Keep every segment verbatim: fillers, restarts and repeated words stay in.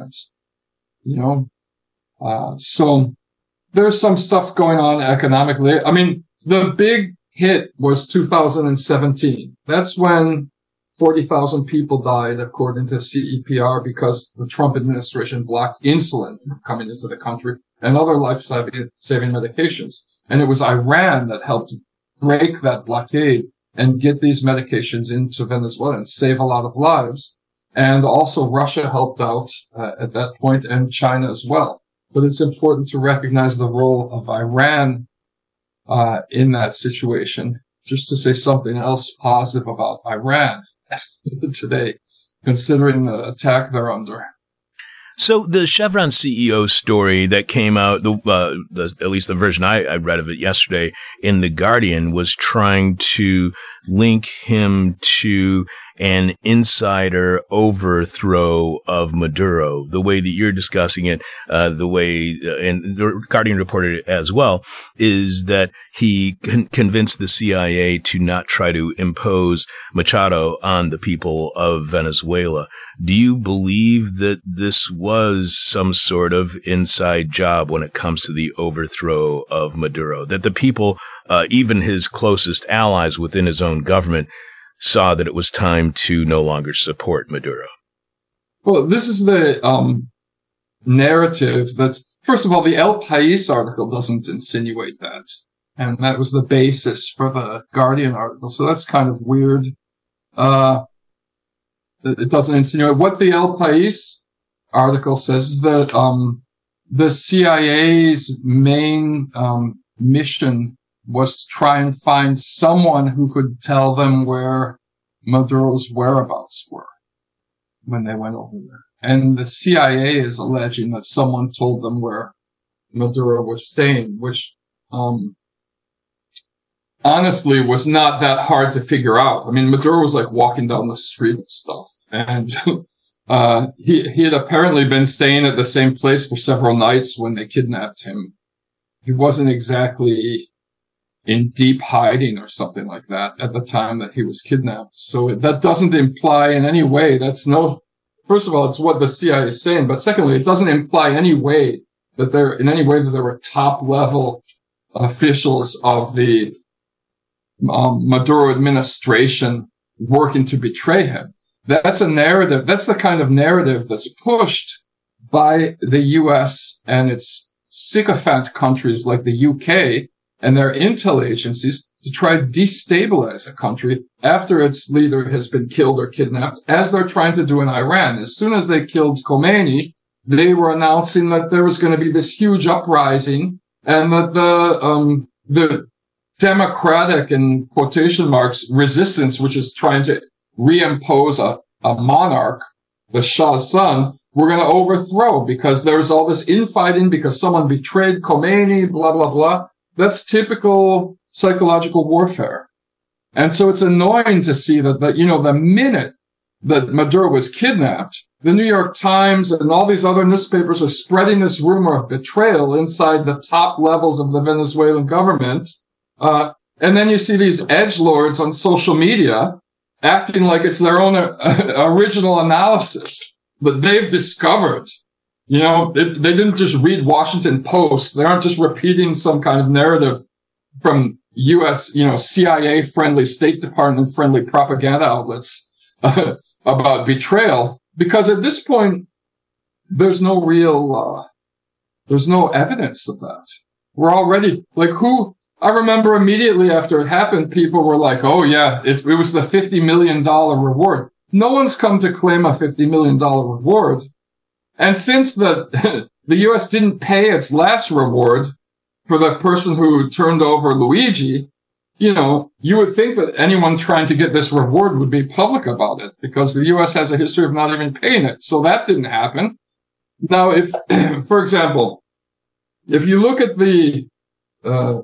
government. You know, uh, so there's some stuff going on economically. I mean, the big hit was two thousand seventeen. That's when forty thousand people died, according to C E P R, because the Trump administration blocked insulin from coming into the country and other life-saving medications. And it was Iran that helped break that blockade and get these medications into Venezuela and save a lot of lives. And also Russia helped out uh, at that point, and China as well. But it's important to recognize the role of Iran uh in that situation. Just to say something else positive about Iran today, considering the attack they're under. So the Chevron C E O story that came out, the, uh, the at least the version I, I read of it yesterday in The Guardian, was trying to link him to an insider overthrow of Maduro. The way that you're discussing it, uh, the way, uh, and the Guardian reported it as well, is that he con- convinced the C I A to not try to impose Machado on the people of Venezuela. Do you believe that this was some sort of inside job when it comes to the overthrow of Maduro, that the people, uh, even his closest allies within his own government, saw that it was time to no longer support Maduro? Well, this is the um, narrative that's, first of all, the El País article doesn't insinuate that. And that was the basis for the Guardian article. So that's kind of weird. Uh, it doesn't insinuate. What the El País article says is that um, the C I A's main um, mission was to try and find someone who could tell them where Maduro's whereabouts were when they went over there. And the C I A is alleging that someone told them where Maduro was staying, which um honestly was not that hard to figure out. I mean, Maduro was like walking down the street and stuff. And uh he he had apparently been staying at the same place for several nights when they kidnapped him. He wasn't exactly in deep hiding or something like that at the time that he was kidnapped. So that doesn't imply in any way, that's no, first of all, it's what the C I A is saying, but secondly, it doesn't imply any way that there, in any way that there were top level officials of the um, Maduro administration working to betray him. That's a narrative, that's the kind of narrative that's pushed by the U S and its sycophant countries like the U K and their intel agencies to try to destabilize a country after its leader has been killed or kidnapped, as they're trying to do in Iran. As soon as they killed Khomeini, they were announcing that there was going to be this huge uprising and that the um the democratic, in quotation marks, resistance, which is trying to reimpose a, a monarch, the Shah's son, we're going to overthrow because there's all this infighting because someone betrayed Khomeini, blah, blah, blah. That's typical psychological warfare. And so it's annoying to see that, that, you know, the minute that Maduro was kidnapped, the New York Times and all these other newspapers are spreading this rumor of betrayal inside the top levels of the Venezuelan government. Uh, and then you see these edgelords on social media acting like it's their own uh, original analysis that they've discovered. You know, it, they didn't just read Washington Post. They aren't just repeating some kind of narrative from U S, you know, C I A-friendly, State Department-friendly propaganda outlets uh, about betrayal. Because at this point, there's no real, uh, there's no evidence of that. We're already, like, who, I remember immediately after it happened, people were like, oh yeah, it, it was the fifty million dollars reward. No one's come to claim a fifty million dollars reward. And since the, the U S didn't pay its last reward for the person who turned over Luigi, you know, you would think that anyone trying to get this reward would be public about it because the U S has a history of not even paying it. So that didn't happen. Now, if, for example, if you look at the, uh,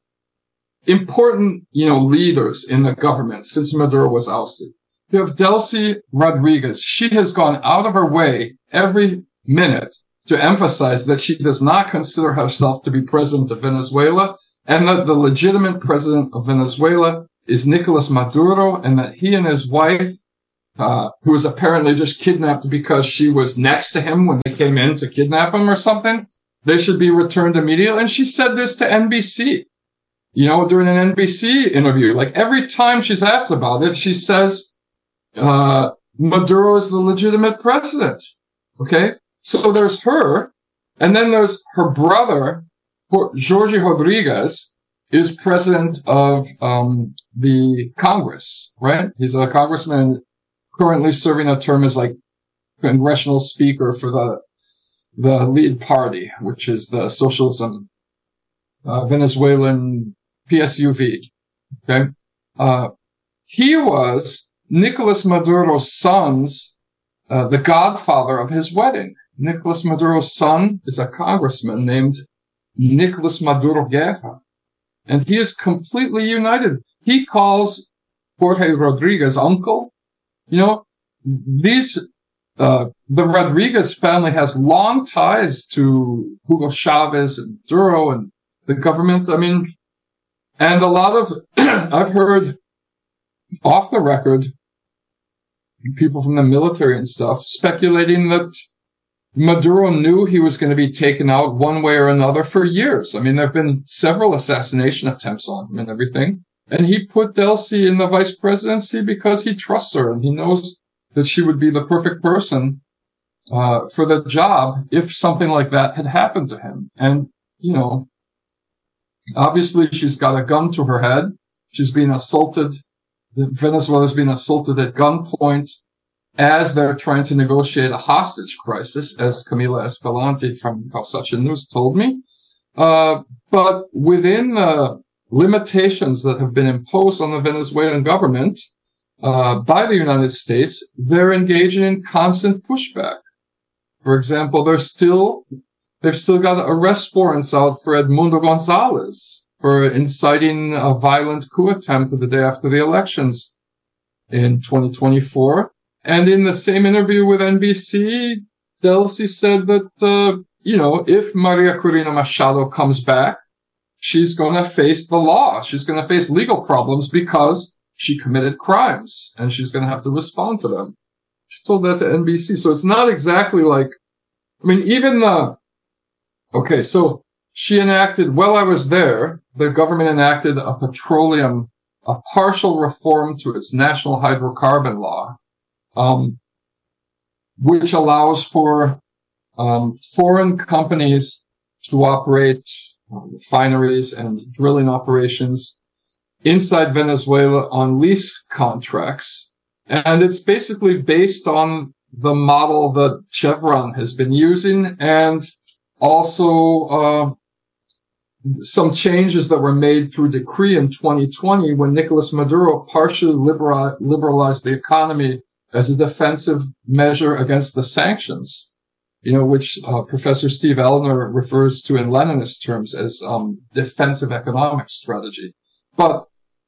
important, you know, leaders in the government since Maduro was ousted, you have Delcy Rodriguez. She has gone out of her way every minute to emphasize that she does not consider herself to be president of Venezuela and that the legitimate president of Venezuela is Nicolas Maduro and that he and his wife uh, who was apparently just kidnapped because she was next to him when they came in to kidnap him or something. They should be returned immediately. And she said this to N B C, you know, during an N B C interview. Like every time she's asked about it, she says, uh, Maduro is the legitimate president. Okay. So there's her. And then there's her brother, Jorge Rodriguez, is president of, um, the Congress, right? He's a congressman currently serving a term as like congressional speaker for the the lead party, which is the Socialism uh, Venezuelan P S U V. Okay, uh, he was Nicolas Maduro's son's, uh, the godfather of his wedding. Nicolas Maduro's son is a congressman named Nicolas Maduro Guerra, and he is completely united. He calls Jorge Rodriguez uncle. You know, these. Uh, the Rodriguez family has long ties to Hugo Chavez and Maduro and the government. I mean, and a lot of, I've heard off the record, people from the military and stuff speculating that Maduro knew he was going to be taken out one way or another for years. I mean, there have been several assassination attempts on him and everything. And he put Delcy in the vice presidency because he trusts her and he knows that she would be the perfect person uh for the job if something like that had happened to him. And, you know, obviously she's got a gun to her head. She's being assaulted. Venezuela's being assaulted at gunpoint as they're trying to negotiate a hostage crisis, as Camila Escalante from Causation News told me. Uh, but within the limitations that have been imposed on the Venezuelan government, Uh, by the United States, they're engaging in constant pushback. For example, they're still, they've still got arrest warrants out for Edmundo Gonzalez for inciting a violent coup attempt the day after the elections in twenty twenty-four. And in the same interview with N B C, Delcy said that, uh, you know, if Maria Corina Machado comes back, she's going to face the law. She's going to face legal problems because she committed crimes, and she's going to have to respond to them. She told that to N B C. So it's not exactly like, I mean, even the, okay, so she enacted, while I was there, the government enacted a petroleum, a partial reform to its national hydrocarbon law, um, which allows for, um, foreign companies to operate um, refineries and drilling operations inside Venezuela on lease contracts. And it's basically based on the model that Chevron has been using, and also uh some changes that were made through decree in twenty twenty when Nicolas Maduro partially libera- liberalized the economy as a defensive measure against the sanctions, you know, which uh, Professor Steve Elner refers to in Leninist terms as um defensive economic strategy. But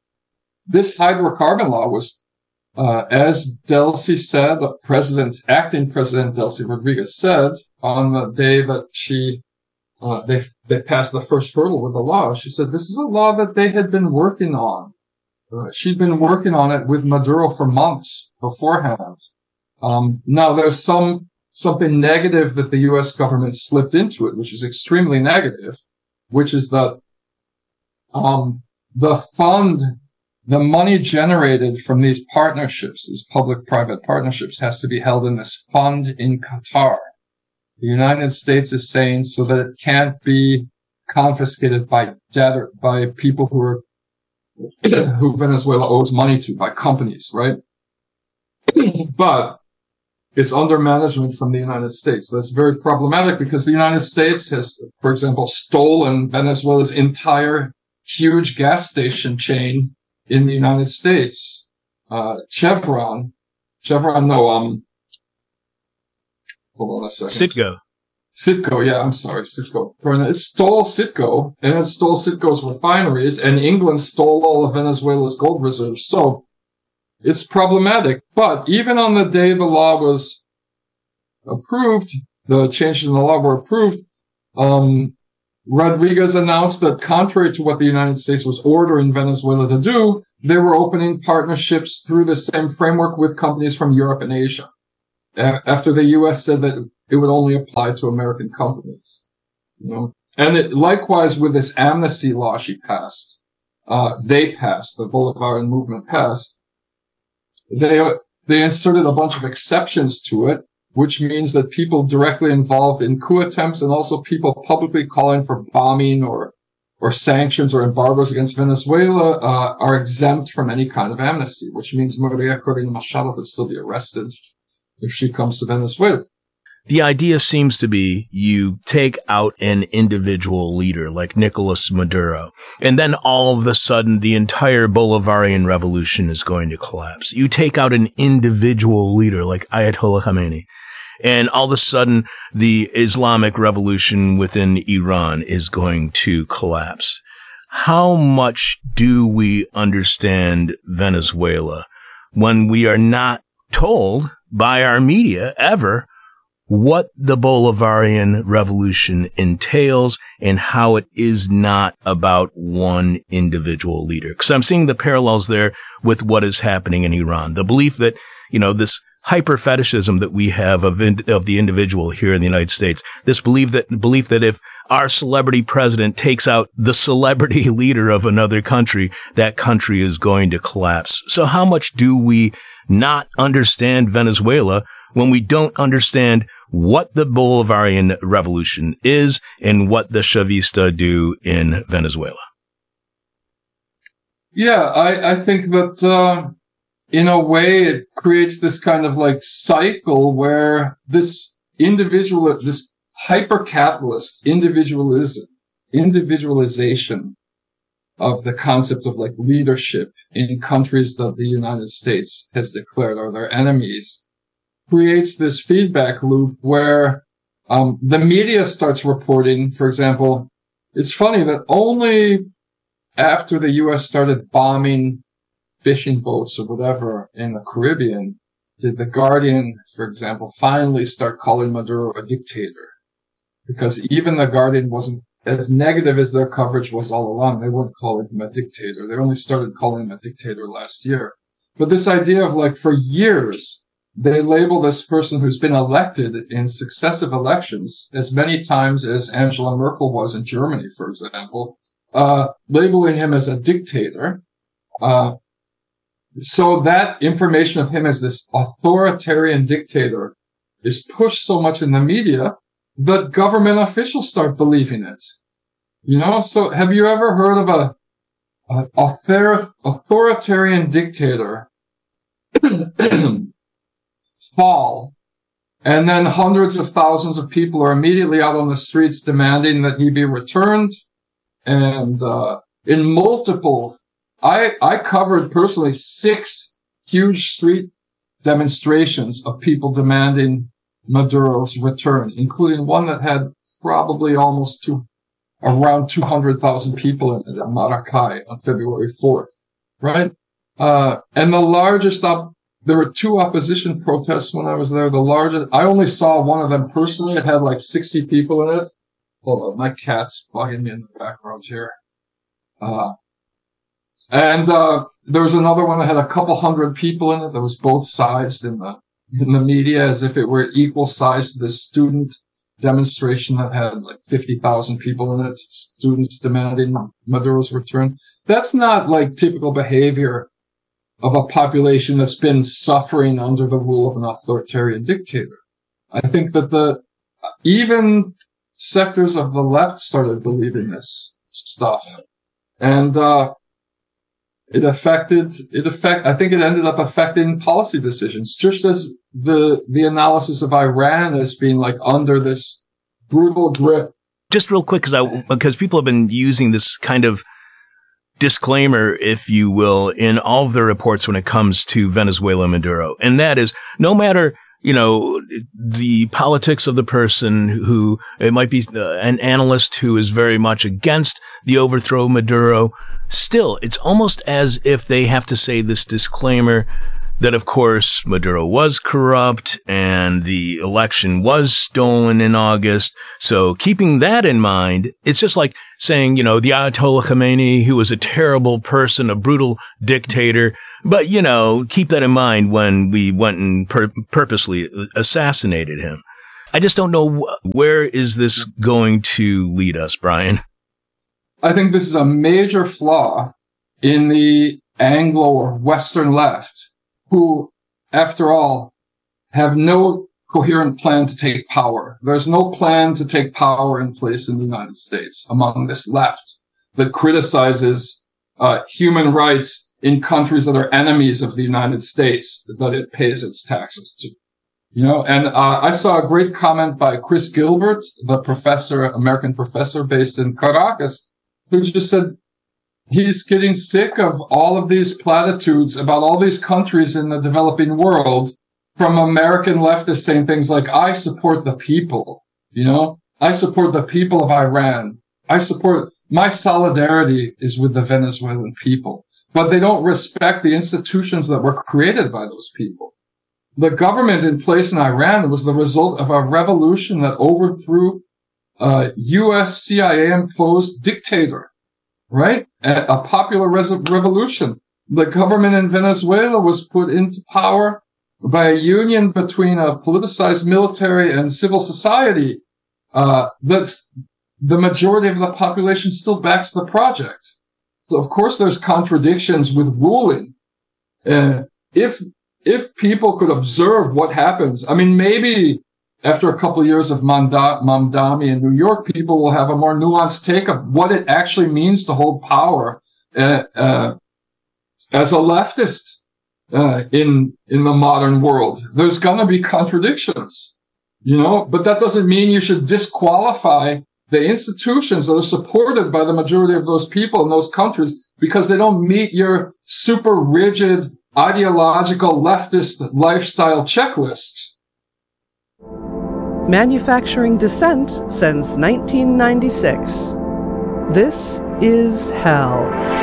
this hydrocarbon law was, uh, as Delcy said, President, acting President Delcy Rodriguez said on the day that she, uh, they, they passed the first hurdle with the law, she said, this is a law that they had been working on. Uh, she'd been working on it with Maduro for months beforehand. Um, now there's some, something negative that the U S government slipped into it, which is extremely negative, which is that, um, the fund, the money generated from these partnerships, these public-private partnerships, has to be held in this fund in Qatar. The United States is saying so that it can't be confiscated by debtor, by people who are, who Venezuela owes money to, by companies, right? But it's under management from the United States. That's very problematic because the United States has, for example, stolen Venezuela's entire huge gas station chain in the United States. Uh, Chevron, Chevron, no, um, hold on a second. Citgo. Citgo, yeah, I'm sorry, Citgo. It stole Citgo, and it stole Citgo's refineries, and England stole all of Venezuela's gold reserves. So, it's problematic. But even on the day the law was approved, the changes in the law were approved, um, Rodriguez announced that contrary to what the United States was ordering Venezuela to do, they were opening partnerships through the same framework with companies from Europe and Asia. After the U S said that it would only apply to American companies, you know, and it, likewise with this amnesty law she passed, uh, they passed, the Bolivarian movement passed, they, they inserted a bunch of exceptions to it, which means that people directly involved in coup attempts and also people publicly calling for bombing or, or sanctions or embargoes against Venezuela, uh, are exempt from any kind of amnesty, which means Maria Corina Machado could still be arrested if she comes to Venezuela. The idea seems to be you take out an individual leader like Nicolas Maduro, and then all of a sudden the entire Bolivarian revolution is going to collapse. You take out an individual leader like Ayatollah Khamenei, and all of a sudden the Islamic revolution within Iran is going to collapse. How much do we understand Venezuela when we are not told by our media ever what the Bolivarian revolution entails and how it is not about one individual leader? Because I'm seeing the parallels there with what is happening in Iran. The belief that, you know, this hyper fetishism that we have of in, of the individual here in the United States, this belief that belief that if our celebrity president takes out the celebrity leader of another country, that country is going to collapse. So how much do we not understand Venezuela when we don't understand what the Bolivarian revolution is and what the Chavista do in Venezuela? Yeah, I, I think that uh, in a way it creates this kind of like cycle where this individual, this hyper-capitalist individualism, individualization of the concept of like leadership in countries that the United States has declared are their enemies creates this feedback loop where um, the media starts reporting, for example, it's funny that only after the U S started bombing fishing boats or whatever in the Caribbean did The Guardian, for example, finally start calling Maduro a dictator. Because even The Guardian wasn't as negative as their coverage was all along. They weren't calling him a dictator. They only started calling him a dictator last year. But this idea of like for years, they label this person who's been elected in successive elections as many times as Angela Merkel was in Germany, for example, uh, labeling him as a dictator. Uh, so that information of him as this authoritarian dictator is pushed so much in the media that government officials start believing it. You know, so have you ever heard of a, a author, authoritarian dictator fall, and then hundreds of thousands of people are immediately out on the streets demanding that he be returned? And uh in multiple, I I covered personally six huge street demonstrations of people demanding Maduro's return, including one that had probably almost two, around two hundred thousand people in it at Maracay on February fourth, right? Uh, and the largest, op- there were two opposition protests when I was there. The largest, I only saw one of them personally. It had like sixty people in it. Hold on, my cat's bugging me in the background here. Uh, and, uh, there was another one that had a couple hundred people in it that was both sized in the, in the media as if it were equal size to the student demonstration that had like fifty thousand people in it, students demanding Maduro's return. That's not like typical behavior of a population that's been suffering under the rule of an authoritarian dictator. I think that the, even sectors of the left started believing this stuff. And, uh, It affected, it affect, I think it ended up affecting policy decisions, just as the, the analysis of Iran as being like under this brutal grip. Just real quick, cause I, because people have been using this kind of disclaimer, if you will, in all of their reports when it comes to Venezuela Maduro. And that is, no matter, you know, the politics of the person who, it might be an analyst who is very much against the overthrow of Maduro, still, it's almost as if they have to say this disclaimer that, of course, Maduro was corrupt and the election was stolen in August. So keeping that in mind, it's just like saying, you know, the Ayatollah Khamenei, who was a terrible person, a brutal dictator. But, you know, keep that in mind when we went and pur- purposely assassinated him. I just don't know wh- where is this going to lead us, Brian? I think this is a major flaw in the Anglo or Western left, who, after all, have no coherent plan to take power. There's no plan to take power in place in the United States among this left that criticizes uh, human rights in countries that are enemies of the United States that it pays its taxes to. You know, and uh, I saw a great comment by Chris Gilbert, the professor, American professor based in Caracas, who just said he's getting sick of all of these platitudes about all these countries in the developing world from American leftists saying things like, I support the people, you know, I support the people of Iran. I support, my solidarity is with the Venezuelan people, but they don't respect the institutions that were created by those people. The government in place in Iran was the result of a revolution that overthrew a U S C I A-imposed dictator, right? A, a popular res- revolution. The government in Venezuela was put into power by a union between a politicized military and civil society. Uh, that's the majority of the population still backs the project. So of course there's contradictions with ruling. Uh, if If people could observe what happens, I mean, maybe after a couple of years of Manda- Mamdani in New York, people will have a more nuanced take of what it actually means to hold power uh, uh, as a leftist uh, in in the modern world. There's going to be contradictions, you know, but that doesn't mean you should disqualify the institutions that are supported by the majority of those people in those countries because they don't meet your super rigid ideological leftist lifestyle checklist. Manufacturing dissent since nineteen ninety-six. This is hell.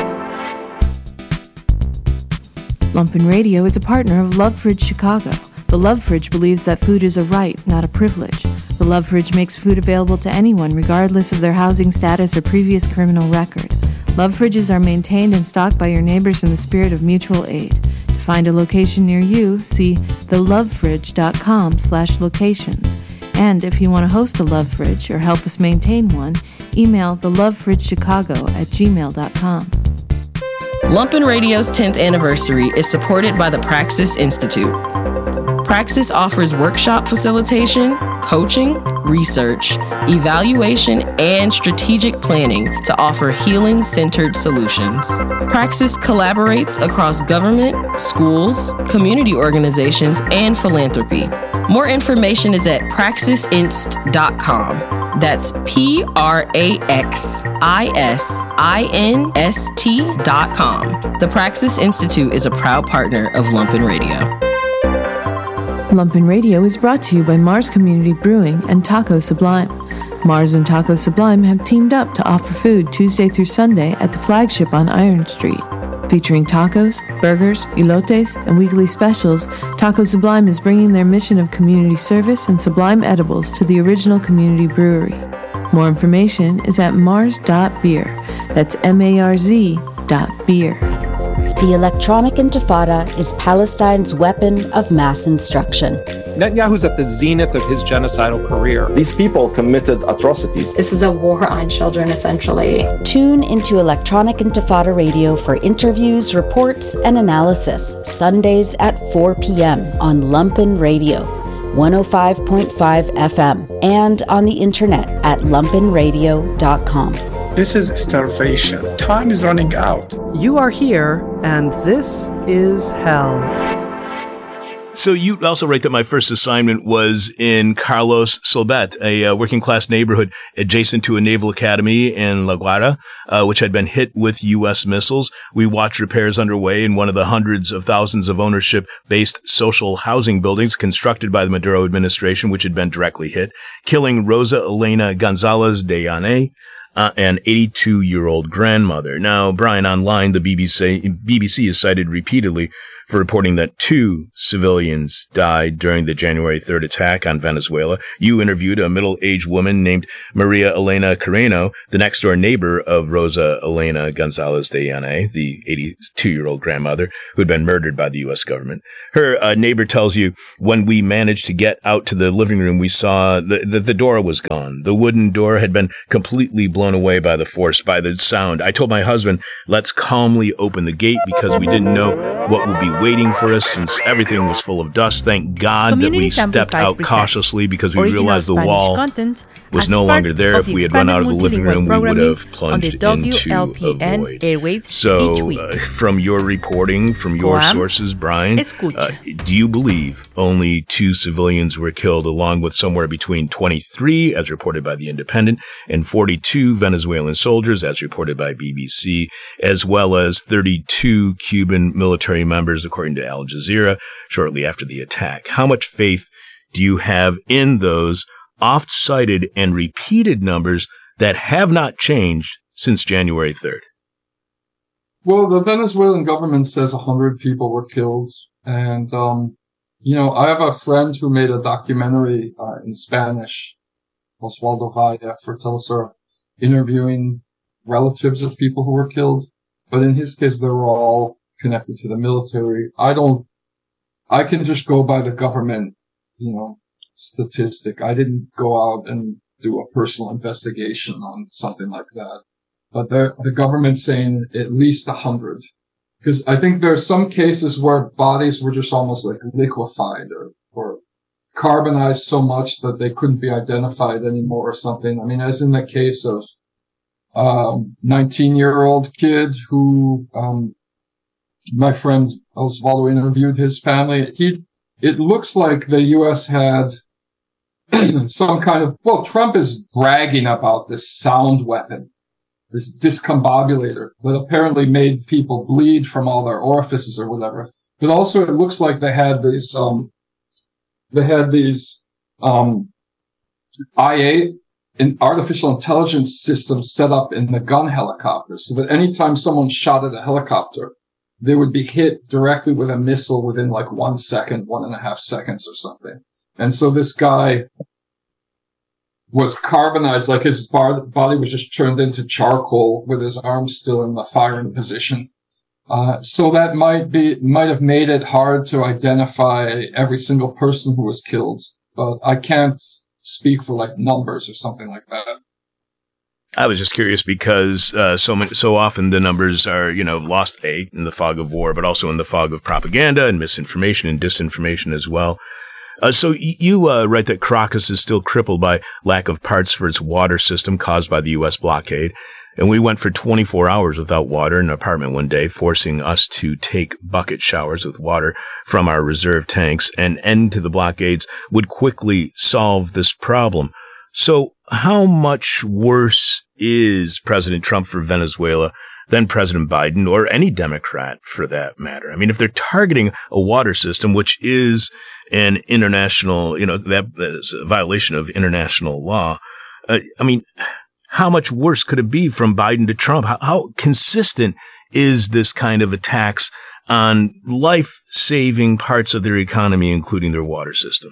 Lumpen Radio is a partner of Love Fridge Chicago. The Love Fridge believes that food is a right, not a privilege. The Love Fridge makes food available to anyone, regardless of their housing status or previous criminal record. Love Fridges are maintained and stocked by your neighbors in the spirit of mutual aid. To find a location near you, see thelovefridge.com slash locations. And if you want to host a Love Fridge or help us maintain one, email thelovefridgechicago at gmail dot com. Lumpen Radio's tenth anniversary is supported by the Praxis Institute. Praxis offers workshop facilitation, coaching, research, evaluation, and strategic planning to offer healing-centered solutions. Praxis collaborates across government, schools, community organizations, and philanthropy. More information is at praxis inst dot com. That's P R A X I S I N S T dot com. The Praxis Institute is a proud partner of Lumpen Radio. Lumpen Radio is brought to you by Mars Community Brewing and Taco Sublime. Mars and Taco Sublime have teamed up to offer food Tuesday through Sunday at the flagship on Iron Street. Featuring tacos, burgers, elotes, and weekly specials, Taco Sublime is bringing their mission of community service and sublime edibles to the original community brewery. More information is at mars dot beer. That's M A R Z dot beer. The electronic intifada is Palestine's weapon of mass instruction. Netanyahu's at the zenith of his genocidal career. These people committed atrocities. This is a war on children, essentially. Tune into Electronic Intifada Radio for interviews, reports, and analysis, Sundays at four p.m. on Lumpen Radio, one oh five point five F M, and on the internet at lumpen radio dot com. This is starvation. Time is running out. You are here, and this is hell. So you also write that my first assignment was in Carlos Solbet, a uh, working-class neighborhood adjacent to a naval academy in La Guardia, uh, which had been hit with U S missiles. We watched repairs underway in one of the hundreds of thousands of ownership-based social housing buildings constructed by the Maduro administration, which had been directly hit, killing Rosa Elena Gonzalez de Yanne, Uh, an eighty-two-year-old grandmother. Now, Brian, online, the B B C, B B C is cited repeatedly for reporting that two civilians died during the January third attack on Venezuela. You interviewed a middle-aged woman named Maria Elena Carreno, the next-door neighbor of Rosa Elena Gonzalez de Yanez, the eighty-two-year-old grandmother who had been murdered by the U S government. Her uh, neighbor tells you, when we managed to get out to the living room, we saw that the, the door was gone. The wooden door had been completely blown away by the force, by the sound. I told my husband, let's calmly open the gate because we didn't know what would be waiting for us since everything was full of dust. Thank God Community that we stepped out cautiously because we realized the wall was no longer there. If we had run out of the living room, we would have plunged into a void. So, uh, from your reporting, from your sources, Brian, uh, do you believe only two civilians were killed, along with somewhere between twenty-three, as reported by The Independent, and forty-two Venezuelan soldiers, as reported by B B C, as well as thirty-two Cuban military members, according to Al Jazeera, shortly after the attack? How much faith do you have in those oft-cited and repeated numbers that have not changed since January third? Well, the Venezuelan government says one hundred people were killed. And, um, you know, I have a friend who made a documentary uh, in Spanish, Osvaldo Valle, for Telesur, interviewing relatives of people who were killed. But in his case, they were all connected to the military. I don't, I can just go by the government, you know, statistic. I didn't go out and do a personal investigation on something like that. But the, the government's saying at least a hundred. Because I think there are some cases where bodies were just almost like liquefied or, or carbonized so much that they couldn't be identified anymore or something. I mean, as in the case of um nineteen-year-old kid who um my friend Osvaldo interviewed his family. He It looks like the U S had some kind of, well, Trump is bragging about this sound weapon, this discombobulator that apparently made people bleed from all their orifices or whatever. But also it looks like they had these, um, they had these, um, I A, in artificial intelligence systems set up in the gun helicopters so that anytime someone shot at a helicopter, they would be hit directly with a missile within like one second, one and a half seconds or something. And so this guy was carbonized, like his bar- body was just turned into charcoal with his arms still in the firing position. Uh, so that might be, might have made it hard to identify every single person who was killed. But I can't speak for like numbers or something like that. I was just curious because uh, so many, so often the numbers are, you know, lost a in the fog of war, but also in the fog of propaganda and misinformation and disinformation as well. Uh, so y- you uh, write that Caracas is still crippled by lack of parts for its water system caused by the U S blockade. And we went for twenty-four hours without water in an apartment one day, forcing us to take bucket showers with water from our reserve tanks. An end to the blockades would quickly solve this problem. So how much worse is President Trump for Venezuela than President Biden or any Democrat for that matter? I mean, if they're targeting a water system, which is an international, you know, that is a violation of international law, uh, I mean, how much worse could it be from Biden to Trump? How, how consistent is this kind of attacks on life-saving parts of their economy, including their water system?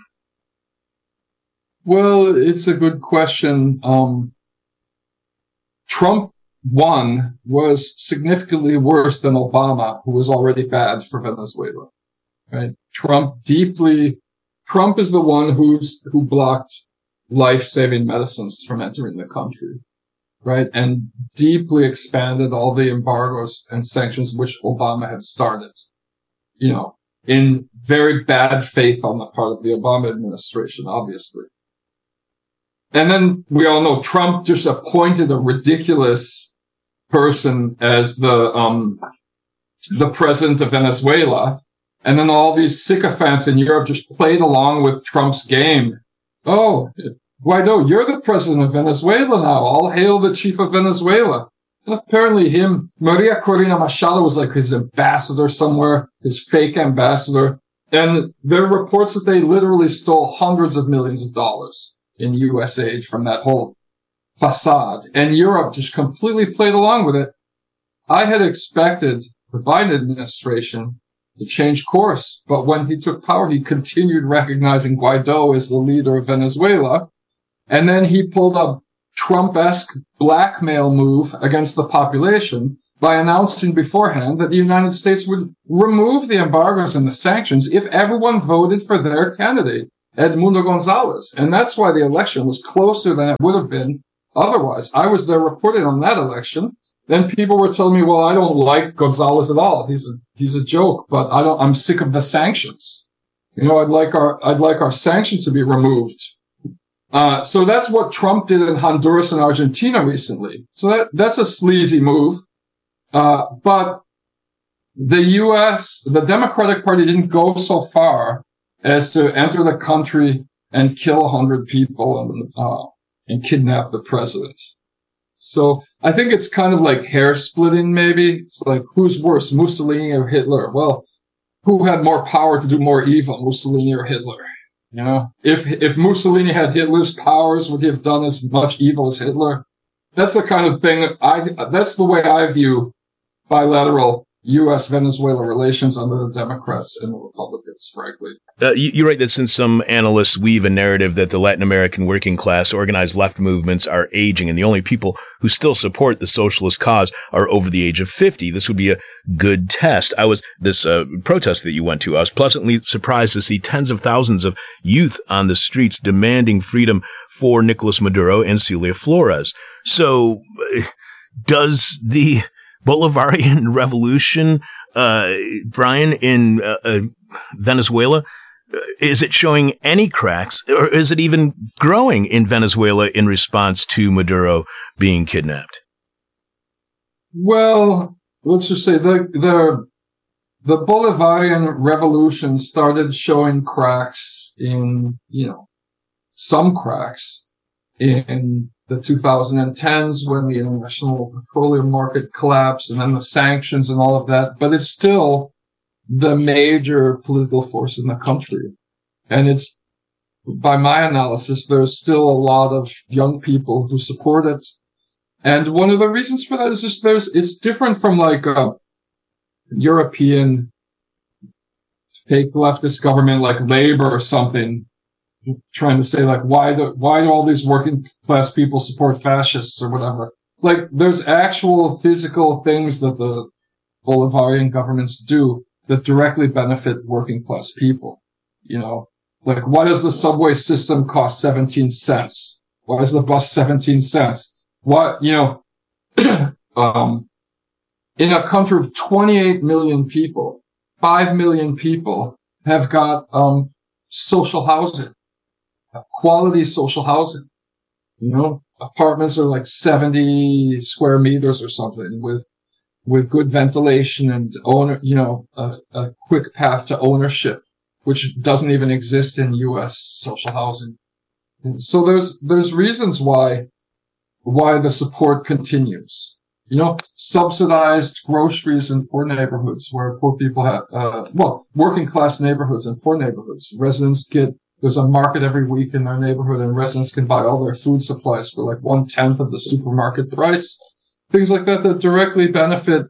Well, it's a good question. Um, Trump one was significantly worse than Obama, who was already bad for Venezuela. Right? Trump deeply, Trump is the one who's, who blocked life-saving medicines from entering the country, right? And deeply expanded all the embargoes and sanctions which Obama had started, you know, in very bad faith on the part of the Obama administration, obviously. And then we all know Trump just appointed a ridiculous person as the, um, the president of Venezuela. And then all these sycophants in Europe just played along with Trump's game. Oh, Guaido, you're the president of Venezuela now. All hail the chief of Venezuela. And apparently him, Maria Corina Machado was like his ambassador somewhere, his fake ambassador. And there are reports that they literally stole hundreds of millions of dollars in U S aid from that whole facade. And Europe just completely played along with it. I had expected the Biden administration to change course. But when he took power, he continued recognizing Guaido as the leader of Venezuela. And then he pulled a Trump-esque blackmail move against the population by announcing beforehand that the United States would remove the embargoes and the sanctions if everyone voted for their candidate, Edmundo Gonzalez. And that's why the election was closer than it would have been otherwise. I was there reporting on that election. Then people were telling me, well, I don't like Gonzalez at all. He's a, he's a joke, but I don't, I'm sick of the sanctions. You know, I'd like our, I'd like our sanctions to be removed. Uh, so that's what Trump did in Honduras and Argentina recently. So that, that's a sleazy move. Uh, but the U S, the Democratic Party didn't go so far as to enter the country and kill a hundred people and, uh, and kidnap the president. So I think it's kind of like hair splitting, maybe. It's like, who's worse, Mussolini or Hitler? Well, who had more power to do more evil, Mussolini or Hitler? You know, if, if Mussolini had Hitler's powers, would he have done as much evil as Hitler? That's the kind of thing I, that's the way I view bilateral U S Venezuela relations under the Democrats and the Republicans, frankly. Uh, you, you write that since some analysts weave a narrative that the Latin American working class organized left movements are aging and the only people who still support the socialist cause are over the age of fifty, this would be a good test. I was, this uh, protest that you went to, I was pleasantly surprised to see tens of thousands of youth on the streets demanding freedom for Nicolas Maduro and Celia Flores. So does the Bolivarian revolution, uh, Brian, in uh, uh, Venezuela, is it showing any cracks, or is it even growing in Venezuela in response to Maduro being kidnapped? Well, let's just say the the the Bolivarian revolution started showing cracks in, you know, some cracks in the two thousand tens when the international petroleum market collapsed and then the sanctions and all of that. But it's still the major political force in the country. And it's, by my analysis, there's still a lot of young people who support it. And one of the reasons for that is just there's, it's different from like a European fake leftist government like Labour or something, trying to say like, why do, why do all these working class people support fascists or whatever? Like, there's actual physical things that the Bolivarian governments do that directly benefit working class people. You know, like, why does the subway system cost seventeen cents? Why is the bus seventeen cents? Why, you know, um, in a country of twenty-eight million people, five million people have got, um, social housing, quality social housing. You know, apartments are like seventy square meters or something with, with good ventilation and owner, you know, a, a quick path to ownership, which doesn't even exist in U S social housing. And so there's, there's reasons why, why the support continues. You know, subsidized groceries in poor neighborhoods where poor people have, uh, well, working class neighborhoods and poor neighborhoods. Residents get, there's a market every week in their neighborhood and residents can buy all their food supplies for like one tenth of the supermarket price. Things like that that directly benefit,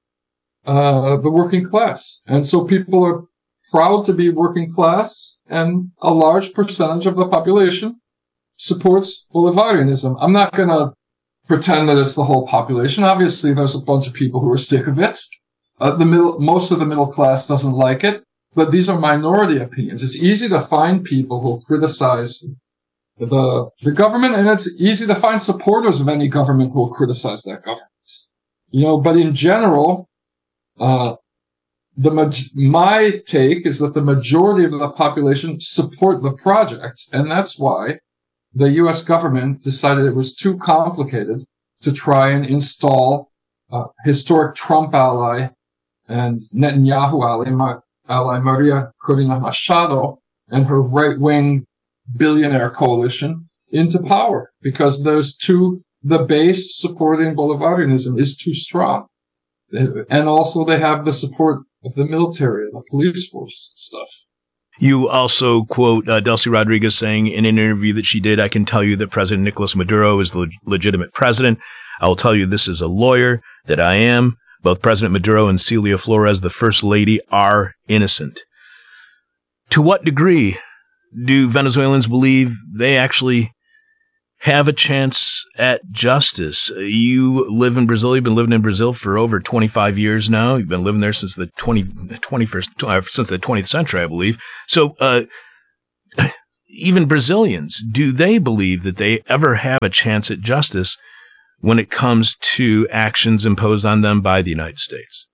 uh, the working class. And so people are proud to be working class, and a large percentage of the population supports Bolivarianism. I'm not going to pretend that it's the whole population. Obviously, there's a bunch of people who are sick of it. Uh, the middle, most of the middle class doesn't like it, but these are minority opinions. It's easy to find people who criticize the the government, and it's easy to find supporters of any government who will criticize that government. You know, but in general, uh, the my take is that the majority of the population support the project, and that's why the U S government decided it was too complicated to try and install a historic Trump ally and Netanyahu ally, ally Maria Corina Machado and her right-wing billionaire coalition into power, because those two, the base supporting Bolivarianism is too strong. And also they have the support of the military, the police force and stuff. You also quote uh, Delcy Rodriguez saying in an interview that she did, I can tell you that President Nicolas Maduro is the leg- legitimate president. I will tell you this as a lawyer that I am, Both President Maduro and Celia Flores, the First Lady, are innocent. To what degree do Venezuelans believe they actually have a chance at justice? You live in Brazil. You've been living in Brazil for over twenty-five years now. You've been living there since the twenty, twenty-first, since the twentieth century, I believe. So, uh, even Brazilians, do they believe that they ever have a chance at justice when it comes to actions imposed on them by the United States?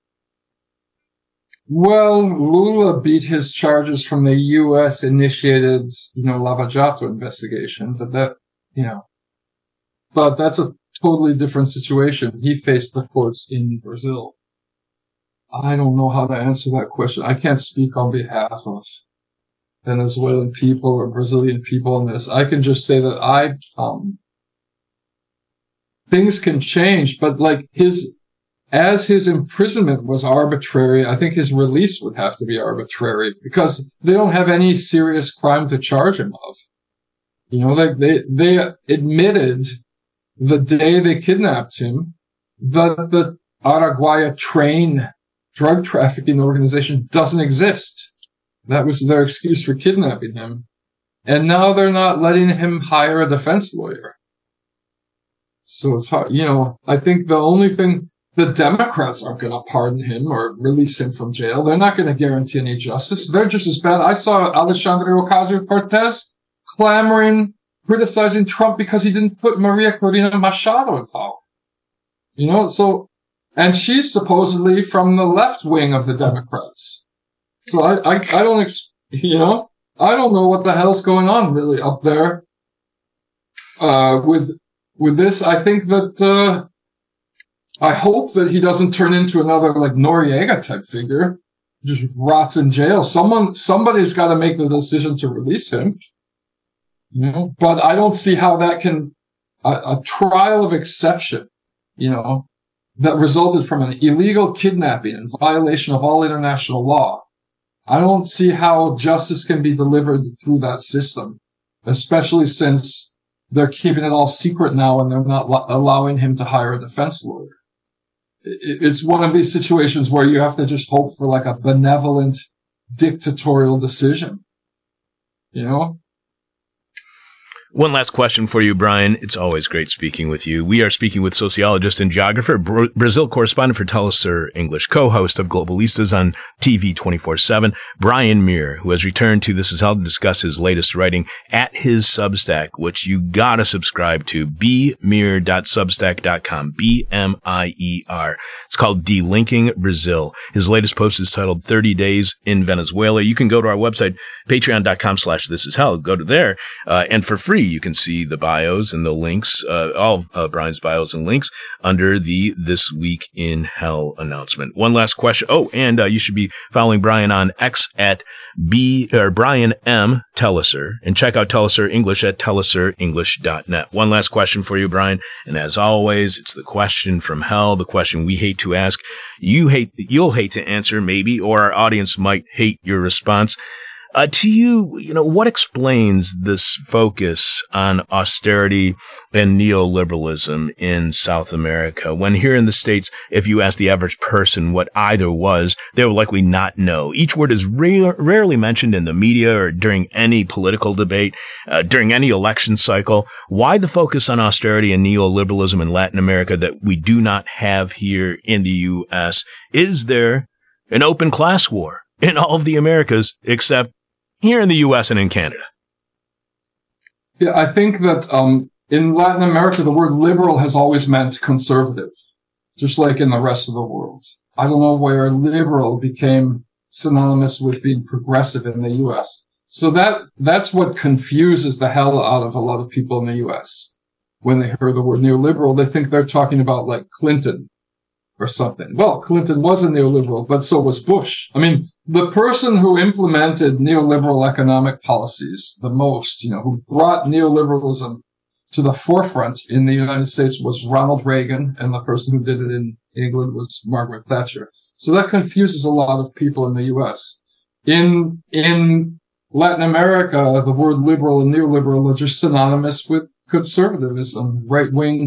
Well, Lula beat his charges from the U S initiated, you know, Lava Jato investigation, but that, you know, but that's a totally different situation. He faced the courts in Brazil. I don't know how to answer that question. I can't speak on behalf of Venezuelan people or Brazilian people in this. I can just say that I, um, things can change, but like his, as his imprisonment was arbitrary, I think his release would have to be arbitrary because they don't have any serious crime to charge him of. You know, they, they, they admitted the day they kidnapped him that the Araguaia train drug trafficking organization doesn't exist. That was their excuse for kidnapping him. And now they're not letting him hire a defense lawyer. So it's hard. You know, I think the only thing, the Democrats aren't going to pardon him or release him from jail. They're not going to guarantee any justice. They're just as bad. I saw Alexandria Ocasio-Cortez clamoring, criticizing Trump because he didn't put Maria Corina Machado in power. You know, so, and she's supposedly from the left wing of the Democrats. So I, I, I don't, ex- you know, I don't know what the hell's going on really up there, uh, with, with this. I think that, uh, I hope that he doesn't turn into another like Noriega type figure, just rots in jail. Someone, somebody's got to make the decision to release him. You know, but I don't see how that can, a, a trial of exception, you know, that resulted from an illegal kidnapping in violation of all international law. I don't see how justice can be delivered through that system, especially since they're keeping it all secret now and they're not lo- allowing him to hire a defense lawyer. It, it's one of these situations where you have to just hope for like a benevolent dictatorial decision, you know? One last question for you, Brian. It's always great speaking with you. We are speaking with sociologist and geographer, Bra- Brazil correspondent for Telesur English, co-host of Globalistas on T V twenty-four seven, Brian Mier, who has returned to This Is Hell to discuss his latest writing at his Substack, which you gotta subscribe to, b mier dot substack dot com, B M I E R. It's called Delinking Brazil. His latest post is titled thirty days in Venezuela. You can go to our website, patreon dot com slash this is hell. Go to there, uh, and for free, you can see the bios and the links, uh, all uh, Brian's bios and links under the This Week in Hell announcement. One last question. Oh, and uh, you should be following Brian on X at B or Brian M Telesur, and check out Telesur English at telesur english dot net. One last question for you, Brian, and as always, it's the question from hell, the question we hate to ask. You hate, you'll hate to answer, maybe, or our audience might hate your response. Uh, to you, you know, what explains this focus on austerity and neoliberalism in South America? When here in the States, if you ask the average person what either was, they will likely not know. Each word is rare, rarely mentioned in the media or during any political debate, uh, during any election cycle. Why the focus on austerity and neoliberalism in Latin America that we do not have here in the U S? Is there an open class war in all of the Americas except here in the U S and in Canada? Yeah, I think that um, in Latin America, the word liberal has always meant conservative, just like in the rest of the world. I don't know where liberal became synonymous with being progressive in the U S. So that that's what confuses the hell out of a lot of people in the U S. When they hear the word neoliberal, they think they're talking about like Clinton or something. Well, Clinton was a neoliberal, but so was Bush. I mean, the person who implemented neoliberal economic policies the most, you know, who brought neoliberalism to the forefront in the United States was Ronald Reagan, and the person who did it in England was Margaret Thatcher. So that confuses a lot of people in the U S. In, in Latin America, the word liberal and neoliberal are just synonymous with conservatism, right-wing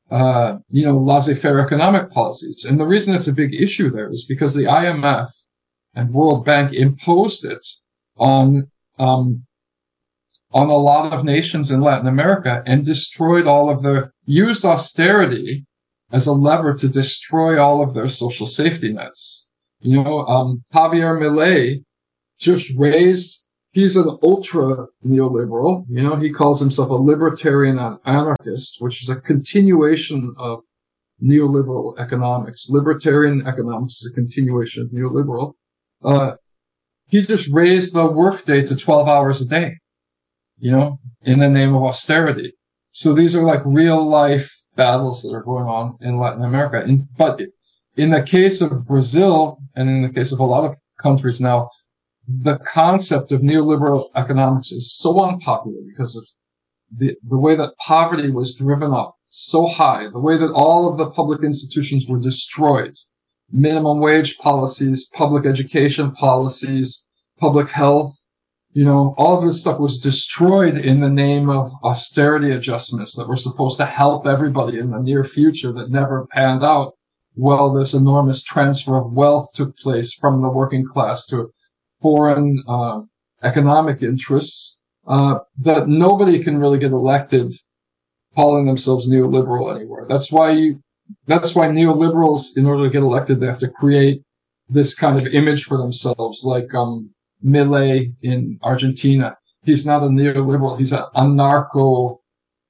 uh, you know, laissez-faire economic policies. And the reason it's a big issue there is because the I M F and World Bank imposed it on, um, on a lot of nations in Latin America and destroyed all of their, used austerity as a lever to destroy all of their social safety nets. You know, um, Javier Milei just raised, he's an ultra neoliberal, you know, he calls himself a libertarian anarchist, which is a continuation of neoliberal economics. Libertarian economics is a continuation of neoliberal. Uh, he just raised the workday to twelve hours a day, you know, in the name of austerity. So these are like real life battles that are going on in Latin America. In, but in the case of Brazil, and in the case of a lot of countries now, the concept of neoliberal economics is so unpopular because of the, the way that poverty was driven up so high, the way that all of the public institutions were destroyed. Minimum wage policies, public education policies, public health, you know, all of this stuff was destroyed in the name of austerity adjustments that were supposed to help everybody in the near future that never panned out. Well, this enormous transfer of wealth took place from the working class to foreign uh, economic interests uh, that nobody can really get elected calling themselves neoliberal anymore. That's why you, that's why neoliberals, in order to get elected, they have to create this kind of image for themselves, like um Milei in Argentina. He's not a neoliberal, he's an anarcho,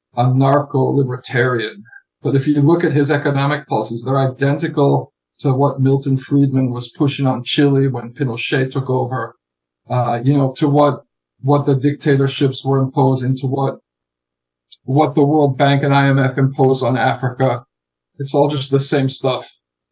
anarcho-libertarian. But if you look at his economic policies, they're identical to what Milton Friedman was pushing on Chile when Pinochet took over, uh, you know, to what, what the dictatorships were imposing, to what, what the World Bank and I M F imposed on Africa. It's all just the same stuff.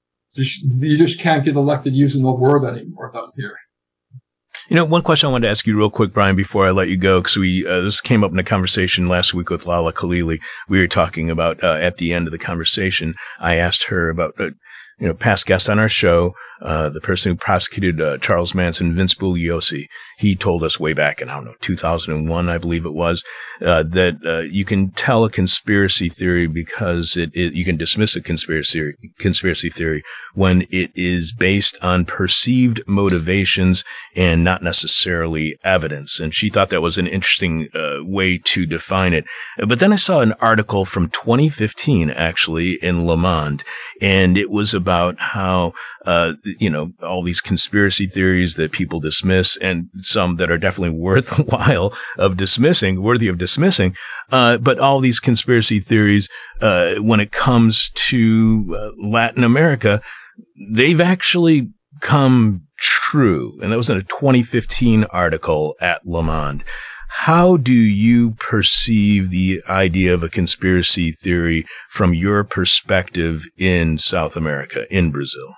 You just can't get elected using the word anymore down here. You know, one question I wanted to ask you real quick, Brian, before I let you go, because we uh, this came up in a conversation last week with Lala Khalili. We were talking about uh, at the end of the conversation, I asked her about uh, you know past guest on our show, uh, the person who prosecuted uh, Charles Manson, Vince Bugliosi. He told us way back in I don't know two thousand one, I believe it was, uh, that uh, you can tell a conspiracy theory because it, it you can dismiss a conspiracy conspiracy theory when it is based on perceived motivations and not necessarily evidence. And she thought that was an interesting uh, way to define it. But then I saw an article from twenty fifteen, actually, in Le Monde, and it was about how, uh, you know, all these conspiracy theories that people dismiss, and some that are definitely worthwhile of dismissing, worthy of dismissing, uh, but all these conspiracy theories, uh, when it comes to uh, Latin America, they've actually come true. And that was in a twenty fifteen article at Le Monde. How do you perceive the idea of a conspiracy theory from your perspective in South America, in Brazil?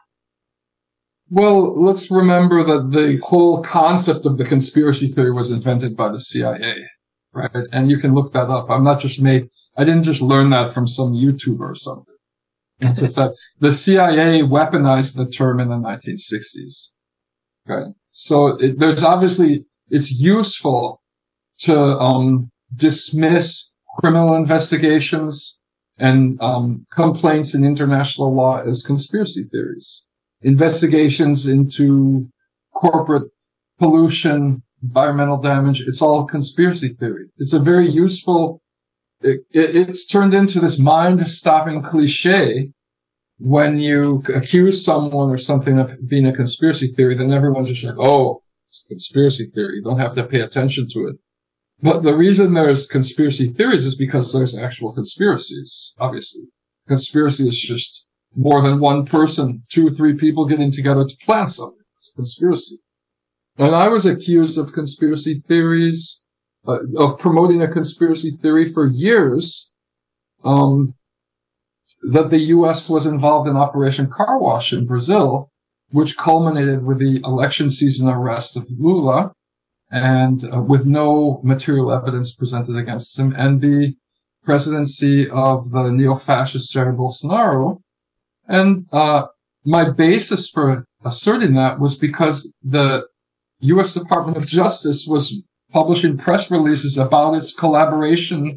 Well, let's remember that the whole concept of the conspiracy theory was invented by the C I A, right? And you can look that up. I'm not just made, I didn't just learn that from some YouTuber or something. It's a fact. The C I A weaponized the term in the nineteen sixties. Okay. So it, there's obviously, it's useful to, um, dismiss criminal investigations and, um, complaints in international law as conspiracy theories. Investigations into corporate pollution, environmental damage, it's all conspiracy theory. It's a very useful, it, it, it's turned into this mind-stopping cliche. When you accuse someone or something of being a conspiracy theory, then everyone's just like, oh, it's a conspiracy theory. You don't have to pay attention to it. But the reason there's conspiracy theories is because there's actual conspiracies, obviously. Conspiracy is just more than one person, two or three people getting together to plan something. It's a conspiracy. And I was accused of conspiracy theories, uh, of promoting a conspiracy theory for years, um, that the U S was involved in Operation Car Wash in Brazil, which culminated with the election season arrest of Lula, and uh, with no material evidence presented against him, and the presidency of the neo-fascist Jair Bolsonaro. And uh my basis for asserting that was because the U S Department of Justice was publishing press releases about its collaboration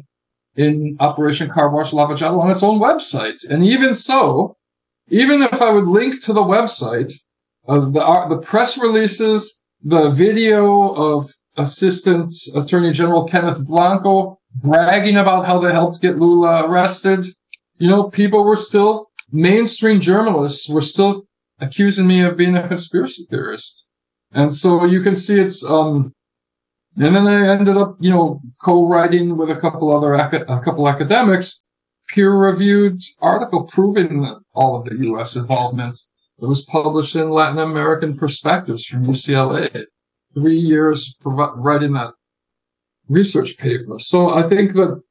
in Operation Car Wash Lavajato on its own website. And even so, even if I would link to the website, uh, the, uh, the press releases, the video of Assistant Attorney General Kenneth Blanco bragging about how they helped get Lula arrested, you know, people were still, mainstream journalists were still accusing me of being a conspiracy theorist. And so you can see it's, um, and then I ended up, you know, co-writing with a couple other, aca- a couple academics, peer-reviewed article proving that all of the U S involvement. It was published in Latin American Perspectives from U C L A. Three years provi- writing that research paper. So I think that,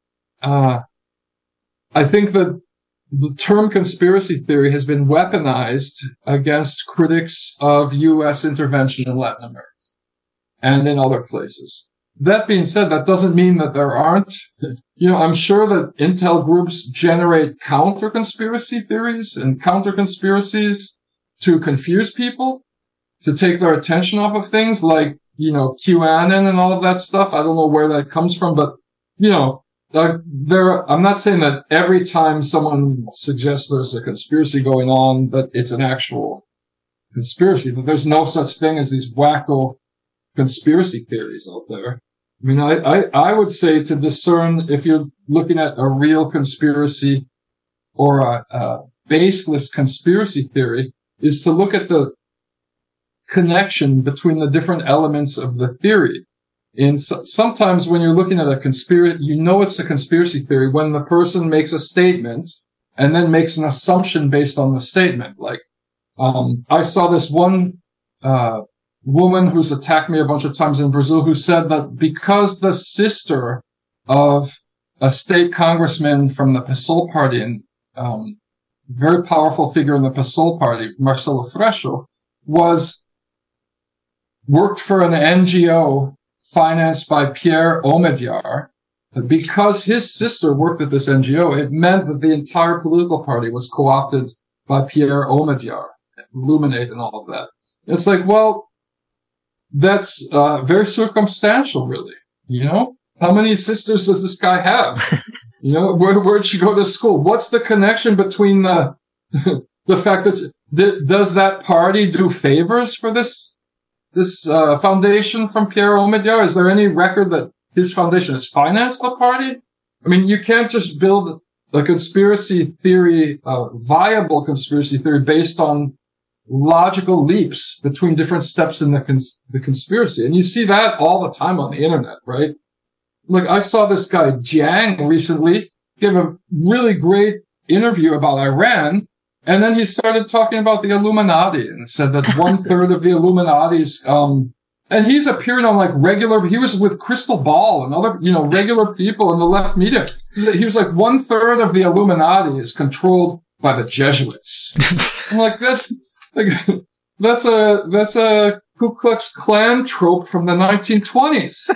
uh, I think that the term conspiracy theory has been weaponized against critics of U S intervention in Latin America and in other places. That being said, that doesn't mean that there aren't, you know, I'm sure that intel groups generate counter-conspiracy theories and counter-conspiracies to confuse people, to take their attention off of things like, you know, QAnon and all of that stuff. I don't know where that comes from, but, you know, uh, there, I'm not saying that every time someone suggests there's a conspiracy going on, that it's an actual conspiracy, that there's no such thing as these wacko conspiracy theories out there. I mean, I, I, I would say to discern if you're looking at a real conspiracy or a, a baseless conspiracy theory is to look at the connection between the different elements of the theory. And so, sometimes when you're looking at a conspiracy, you know it's a conspiracy theory when the person makes a statement and then makes an assumption based on the statement. Like, um, I saw this one, uh, woman who's attacked me a bunch of times in Brazil who said that because the sister of a state congressman from the PSOL party and, um, very powerful figure in the PSOL party, Marcelo Freixo, was, worked for an N G O financed by Pierre Omidyar, that because his sister worked at this N G O, it meant that the entire political party was co-opted by Pierre Omidyar, Illuminate and all of that. It's like, well, that's uh, very circumstantial, really. You know, how many sisters does this guy have? You know, where where'd she go to school? What's the connection between the the fact that d- does that party do favors for this this uh, foundation from Pierre Omidyar? Is there any record that his foundation has financed the party? I mean, you can't just build a conspiracy theory, uh, viable conspiracy theory based on logical leaps between different steps in the cons- the conspiracy. And you see that all the time on the internet, right? Like, I saw this guy, Jiang, recently give a really great interview about Iran. And then he started talking about the Illuminati and said that one third of the Illuminati's, um, and he's appearing on like regular, he was with Crystal Ball and other, you know, regular people in the left media. He was like one third of the Illuminati is controlled by the Jesuits. I'm like, that's, like, that's a, that's a Ku Klux Klan trope from the nineteen twenties.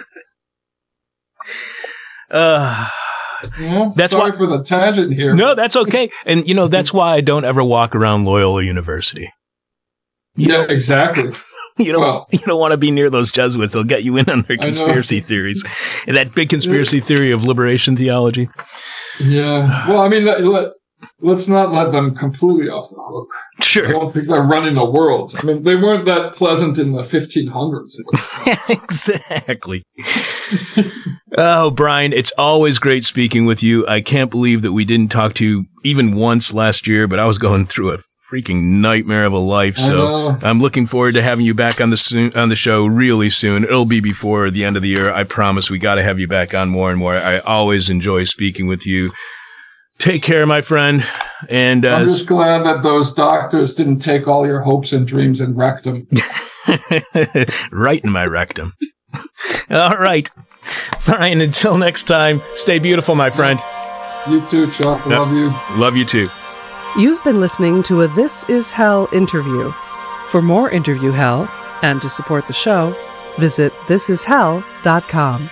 Uh, you know, that's sorry why, for the tangent here. No, that's okay. And, you know, that's why I don't ever walk around Loyola University. You yeah, know, exactly. You don't, well, you don't want to be near those Jesuits. They'll get you in on their conspiracy theories. And that big conspiracy yeah. theory of liberation theology. Yeah. Well, I mean, let, let, let's not let them completely off the hook. Sure. I don't think they're running the world. I mean, they weren't that pleasant in the fifteen hundreds. Exactly. Oh, Brian, it's always great speaking with you. I can't believe that we didn't talk to you even once last year, but I was going through a freaking nightmare of a life. So I'm looking forward to having you back on the soon, on the show really soon. It'll be before the end of the year. I promise. We got to have you back on more and more. I always enjoy speaking with you. Take care, my friend. And uh, I'm just glad that those doctors didn't take all your hopes and dreams and wreck them. Right in my rectum. All right. Fine. Until next time, stay beautiful, my friend. You too, Chuck. Love you. Love you too. You've been listening to a This Is Hell interview. For more interview hell and to support the show, visit this is hell dot com.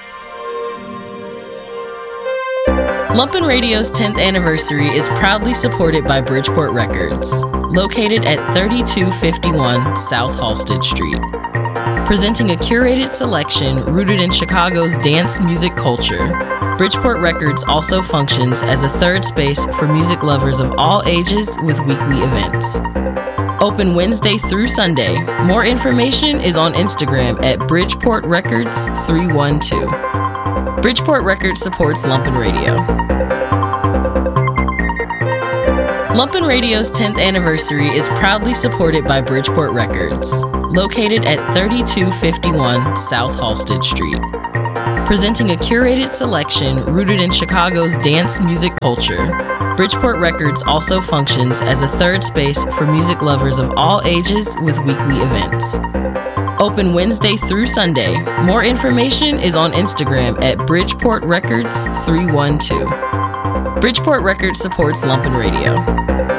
Lumpen Radio's tenth anniversary is proudly supported by Bridgeport Records, located at thirty-two fifty-one South Halsted Street. Presenting a curated selection rooted in Chicago's dance music culture, Bridgeport Records also functions as a third space for music lovers of all ages with weekly events. Open Wednesday through Sunday. More information is on Instagram at Bridgeport Records three one two. Bridgeport Records supports Lumpen Radio. Lumpen Radio's tenth anniversary is proudly supported by Bridgeport Records, located at thirty-two fifty-one South Halsted Street. Presenting a curated selection rooted in Chicago's dance music culture, Bridgeport Records also functions as a third space for music lovers of all ages with weekly events. Open Wednesday through Sunday. More information is on Instagram at Bridgeport Records three one two. Bridgeport Records supports Lumpen Radio.